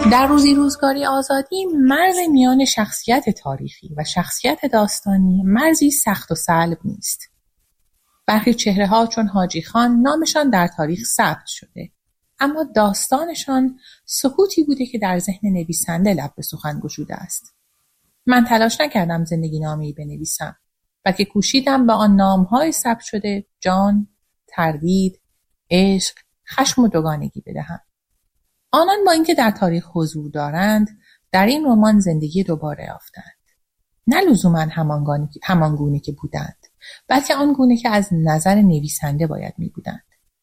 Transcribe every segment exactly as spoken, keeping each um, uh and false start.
در روزی روزگاری آزادی مرز میان شخصیت تاریخی و شخصیت داستانی مرزی سخت و صلب نیست. برخی چهره‌ها چون حاجی خان نامشان در تاریخ ثبت شده، اما داستانشان سکوتی بوده که در ذهن نویسنده لب به سخن گشوده است. من تلاش نکردم زندگی نامه‌ای بنویسم، بلکه کوشیدم به آن نام‌های ثبت شده جان، تردید، عشق، خشم و دوگانگی بدهم. آنان با اینکه در تاریخ حضور دارند، در این رمان زندگی دوباره یافتند. نه لزوما همان گونه که بودند، بلکه آن گونه که از نظر نویسنده باید می بودند.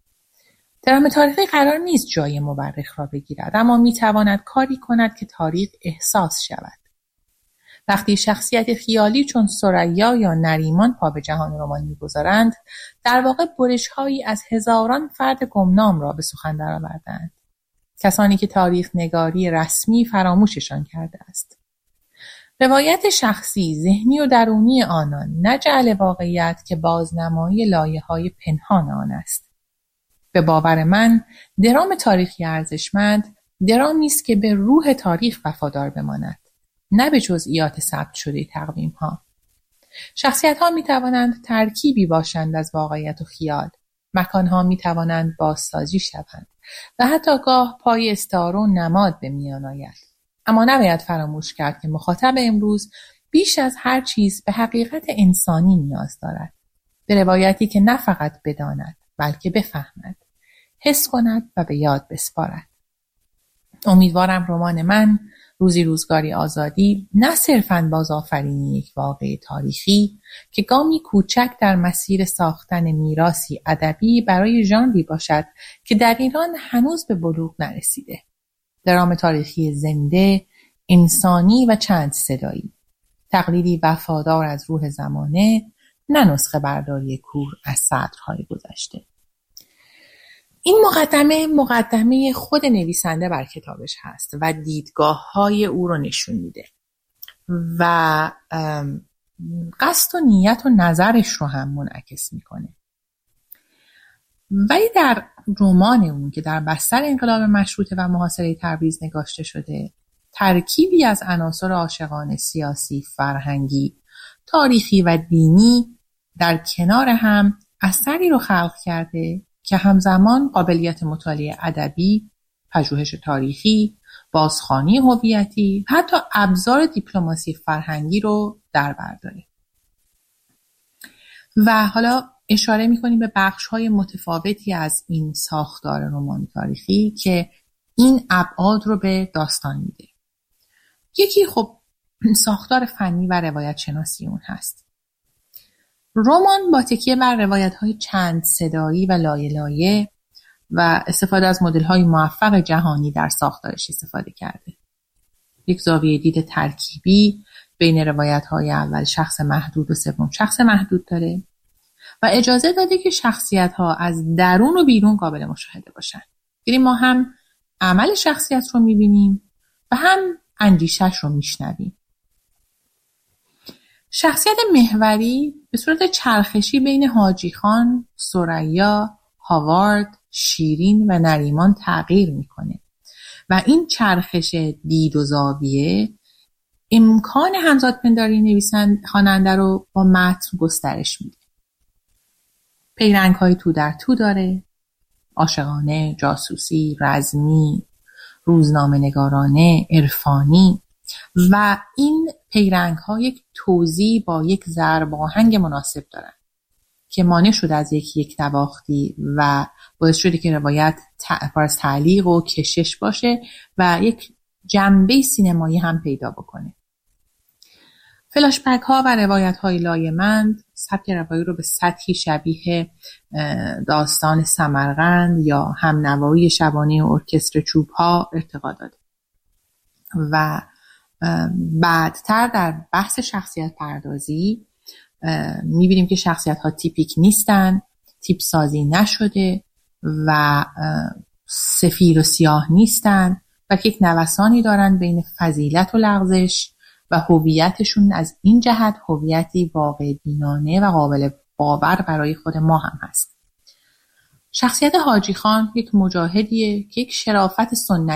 درام تاریخی قرار نیست جای مورخ را بگیرد، اما می تواند کاری کند که تاریخ احساس شود. وقتی شخصیت خیالی چون ثریا یا نریمان پا به جهان رمان می‌گذارند، در واقع برش‌هایی از هزاران فرد گمنام را به سخن درآوردند. کسانی که تاریخ نگاری رسمی فراموششان کرده است. روایت شخصی، ذهنی و درونی آنان نه جعل واقعیت که بازنمایی لایه‌های پنهان آن است. به باور من، درام تاریخی ارزشمند درامی است که به روح تاریخ وفادار بماند، نه به جزئیات ثبت شده تقویم‌ها. شخصیت‌ها می‌توانند ترکیبی باشند از واقعیت و خیال. مکان‌ها می‌توانند بازسازی شوند و حتی گاه پای استعاره و نماد به میان آید. اما نباید فراموش کرد که مخاطب امروز بیش از هر چیز به حقیقت انسانی نیاز دارد. به روایتی که نه فقط بداند، بلکه بفهمد، حس کند و به یاد بسپارد. امیدوارم رمان من، روزی روزگاری آزادی، نه صرفاً بازآفرینی یک واقعه تاریخی که گامی کوچک در مسیر ساختن میراثی ادبی برای ژانری باشد که در ایران هنوز به بلوغ نرسیده. درام تاریخی زنده، انسانی و چند صدایی. تقلیدی وفادار از روح زمانه، نه نسخه برداری کور از سطرهای گذشته. این مقدمه مقدمه خود نویسنده بر کتابش هست و دیدگاه‌های او رو نشون میده و قصد و نیت و نظرش رو هم منعکس میکنه. ولی در رمان اون که در بستر انقلاب مشروطه و محاصره تبریز نگاشته شده، ترکیبی از عناصر عاشقانه، سیاسی، فرهنگی، تاریخی و دینی در کنار هم اثری رو خلق کرده که همزمان قابلیت مطالعه ادبی، پژوهش تاریخی، بازخوانی هویتی، حتی ابزار دیپلماسی فرهنگی رو در بر داره. و حالا اشاره می‌کنیم به بخش‌های متفاوتی از این ساختار رمان تاریخی که این ابعاد رو به داستان میده. یکی خب ساختار فنی و روایت شناسی اون هست. رمان با تکیه بر روایت‌های چند صدایی و لایه لایه و استفاده از مدل‌های موفق جهانی در ساختارش استفاده کرده. یک زاویه دید ترکیبی بین روایت‌های اول شخص محدود و سوم شخص محدود داره و اجازه داده که شخصیت‌ها از درون و بیرون قابل مشاهده باشن. یعنی ما هم عمل شخصیت رو می‌بینیم و هم اندیشش رو می‌شنویم. شخصیت محوری به صورت چرخشی بین حاجی خان، ثریا، هاوارد، شیرین و نریمان تغییر میکنه و این چرخش دید و زاویه امکان همزادپنداری نویسنده خواننده رو با متن گسترش میده. پیرنگ‌های تو در تو داره، عاشقانه، جاسوسی، رزمی، روزنامه نگارانه، عرفانی و این پیرنگ‌ها یک توزیع با یک ضرب آهنگ مناسب دارن که مانع شده از یک یک نواختی و باعث شده که روایت پر از تعلیق و کشش باشه و یک جنبه سینمایی هم پیدا بکنه. فلاشبک ها و روایت های لایه‌مند سبک روایی رو به سطحی شبیه داستان سمرقند یا همنوایی شبانه ارکستر چوب ها ارتقا داده و بعدتر در بحث شخصیت پردازی میبینیم که شخصیت ها تیپیک نیستن، تیپ سازی نشده و سفید و سیاه نیستن و یک نوسانی دارن بین فضیلت و لغزش و هویتشون از این جهت هویتی واقع بینانه و قابل باور برای خود ما هم هست. شخصیت حاجی خان یک مجاهدیه که یک شرافت سنتی